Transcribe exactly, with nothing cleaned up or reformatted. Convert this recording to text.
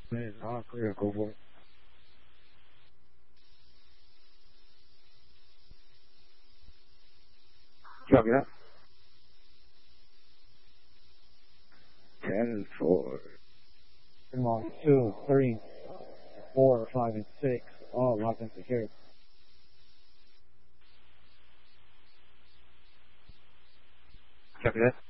Man, all clear, go for it. Copy that. ten four. Mark two, three, four, five, and six, all locked and secured. Copy that.